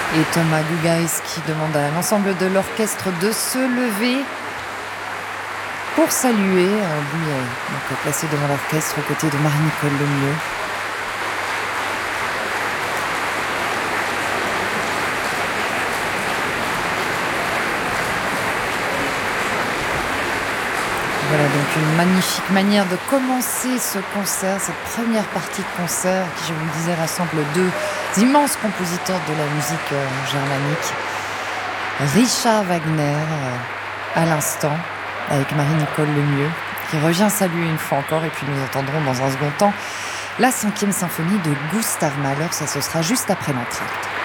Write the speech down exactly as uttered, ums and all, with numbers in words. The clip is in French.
Et Thomas Gugaïs qui demande à l'ensemble de l'orchestre de se lever pour saluer. Euh, lui est donc placé devant l'orchestre aux côtés de Marie-Nicole Lemieux. Voilà donc une magnifique manière de commencer ce concert, cette première partie de concert qui, je vous le disais, rassemble deux immenses compositeurs de la musique euh, germanique. Richard Wagner euh, à l'instant avec Marie-Nicole Lemieux qui revient saluer une fois encore, et puis nous entendrons dans un second temps la cinquième symphonie de Gustav Mahler. Ça, ce sera juste après l'entracte.